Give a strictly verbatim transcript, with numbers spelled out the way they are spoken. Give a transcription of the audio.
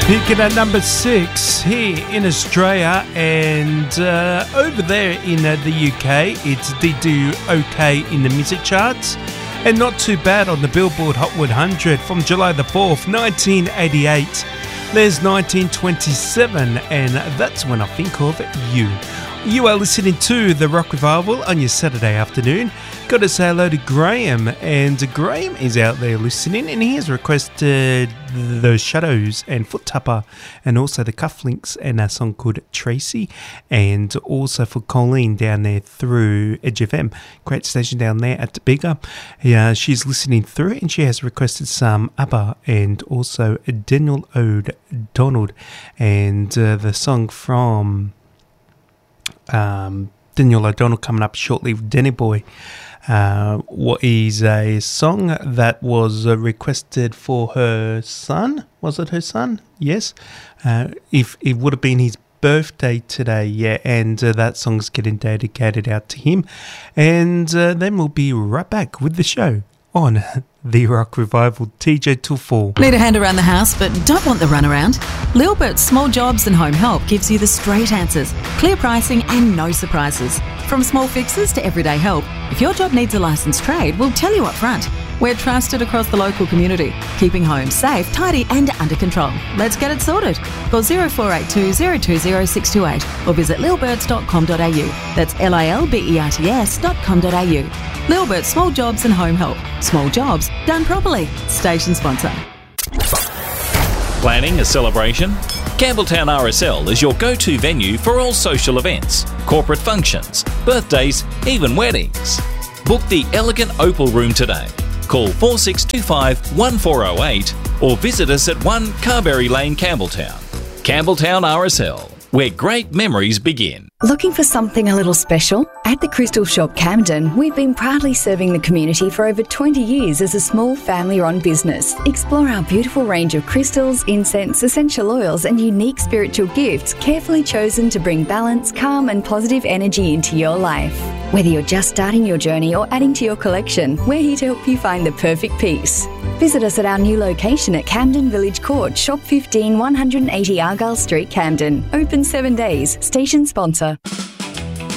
Peaking at number six here in Australia, and uh, over there in uh, the U K, it's did do okay in the music charts, and not too bad on the Billboard Hot one hundred from July the fourth, nineteen eighty-eight. There's nineteen twenty-seven, and that's when I think of you. You are listening to The Rock Revival on your Saturday afternoon. Got to say hello to Graham, and Graham is out there listening, and he has requested The Shadows and Foot Tapper, and also the Cufflinks and a song called Tracy, and also for Colleen down there through Edge F M, great station down there at the Bigger. Yeah, she's listening through, and she has requested some ABBA and also Daniel O'Donnell, and uh, the song from um, Daniel O'Donnell coming up shortly with Danny Boy. Uh, what is a song that was uh, requested for her son? Was it her son? Yes. Uh, if it would have been his birthday today, yeah, and uh, that song's getting dedicated out to him. And uh, then we'll be right back with the show on The Rock Revival. T J till four. Need a hand around the house but don't want the runaround? Lilbert's Small Jobs and Home Help gives you the straight answers, clear pricing and no surprises. From small fixes to everyday help, if your job needs a licensed trade, we'll tell you up front. We're trusted across the local community, keeping homes safe, tidy and under control. Let's get it sorted. Call zero four eight two, zero two zero, six two eight or visit lilberts dot com dot a u. That's L I L B E R T S dot com dot a u. Lilbert's Small Jobs and Home Help. Small jobs done properly. Station sponsor. Planning a celebration? Campbelltown R S L is your go-to venue for all social events, corporate functions, birthdays, even weddings. Book the elegant Opal Room today. Call four six two five, one four zero eight or visit us at one Carberry Lane, Campbelltown. Campbelltown R S L, where great memories begin. Looking for something a little special? At the Crystal Shop Camden, we've been proudly serving the community for over twenty years as a small family-run business. Explore our beautiful range of crystals, incense, essential oils and unique spiritual gifts carefully chosen to bring balance, calm and positive energy into your life. Whether you're just starting your journey or adding to your collection, we're here to help you find the perfect piece. Visit us at our new location at Camden Village Court, Shop fifteen, one eighty Argyle Street, Camden. Open seven days. Station sponsor.